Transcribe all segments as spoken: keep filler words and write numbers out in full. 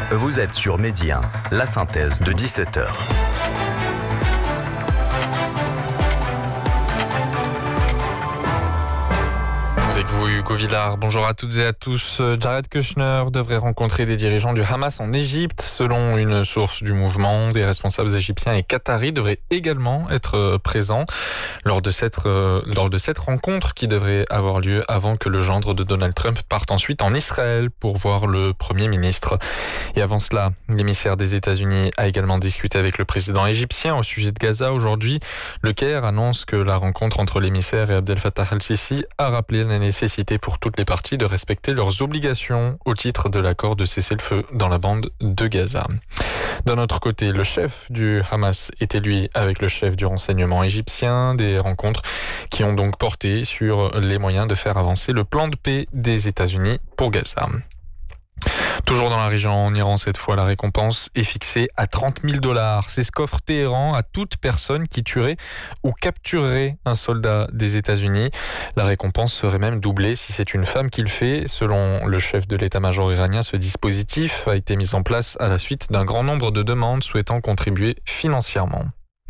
Vous êtes sur Midi un, la synthèse de dix-sept heures. Avec vous, Hugo Villard. Bonjour à toutes et à tous. Jared Kushner devrait rencontrer des dirigeants du Hamas en Égypte. Selon une source du mouvement, des responsables égyptiens et qataris devraient également être présents lors de cette, euh, lors de cette rencontre qui devrait avoir lieu avant que le gendre de Donald Trump parte ensuite en Israël pour voir le Premier ministre. Et avant cela, l'émissaire des États-Unis a également discuté avec le président égyptien au sujet de Gaza. Aujourd'hui, le Caire annonce que la rencontre entre l'émissaire et Abdel Fattah el-Sisi a rappelé la nécessité pour toutes les parties de respecter leurs obligations au titre de l'accord de cessez-le-feu dans la bande de Gaza. D'un autre côté, le chef du Hamas était lui avec le chef du renseignement égyptien, des rencontres qui ont donc porté sur les moyens de faire avancer le plan de paix des États-Unis pour Gaza. Toujours dans la région, en Iran, cette fois, la récompense est fixée à trente mille dollars. C'est ce qu'offre Téhéran à toute personne qui tuerait ou capturerait un soldat des États-Unis. La récompense serait même doublée si c'est une femme qui le fait. Selon le chef de l'état-major iranien, ce dispositif a été mis en place à la suite d'un grand nombre de demandes souhaitant contribuer financièrement.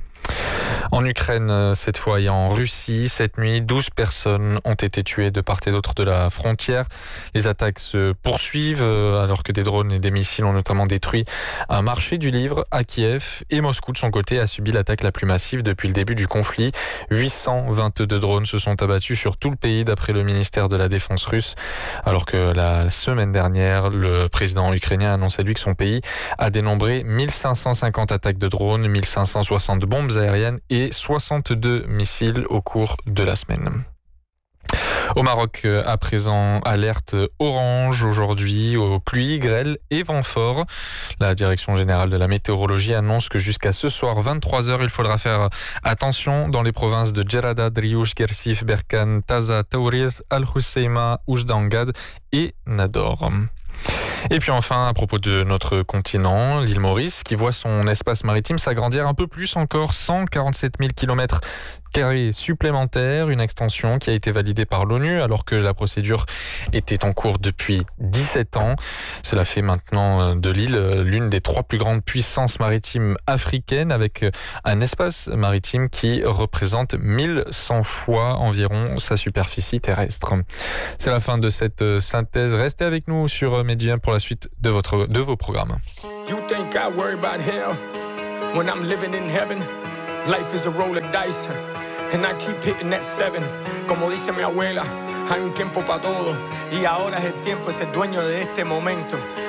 En Ukraine, cette fois, et en Russie, cette nuit, douze personnes ont été tuées de part et d'autre de la frontière. Les attaques se poursuivent alors que des drones et des missiles ont notamment détruit un marché du livre à Kiev. Et Moscou, de son côté, a subi l'attaque la plus massive depuis le début du conflit. huit cent vingt-deux drones se sont abattus sur tout le pays, d'après le ministère de la Défense russe. Alors que la semaine dernière, le président ukrainien a annoncé lui que son pays a dénombré mille cinq cent cinquante attaques de drones, mille cinq cent soixante bombes aériennes et soixante-deux missiles au cours de la semaine. Au Maroc, à présent, alerte orange aujourd'hui aux pluies, grêles et vents forts. La Direction générale de la météorologie annonce que jusqu'à ce soir, vingt-trois heures, il faudra faire attention dans les provinces de Djerada, Driouch, Gersif, Berkane, Taza, Taourir, Al-Hoceima, Oujda-Ngad et Nador. Et puis enfin, à propos de notre continent, l'île Maurice, qui voit son espace maritime s'agrandir un peu plus encore, cent quarante-sept mille kilomètres carrés supplémentaires, une extension qui a été validée par l'ONU alors que la procédure était en cours depuis dix-sept ans. Cela fait maintenant de l'île l'une des trois plus grandes puissances maritimes africaines, avec un espace maritime qui représente mille cent fois environ sa superficie terrestre. C'est la fin de cette synthèse. Restez avec nous sur Midi un pour la suite de, votre, de vos programmes. You think I worry about hell when I'm living in heaven? Life is a roll of dice and I keep hitting that seven. Como dice mi abuela, hay un tiempo para todo y ahora es el tiempo de ser dueño de este momento.